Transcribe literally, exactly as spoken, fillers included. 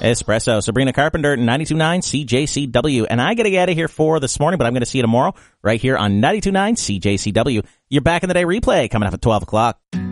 Espresso. Sabrina Carpenter, ninety-two point nine C J C W. And I got to get out of here for this morning, but I'm going to see you tomorrow right here on ninety-two point nine C J C W. Your Back in the Day replay coming up at twelve o'clock.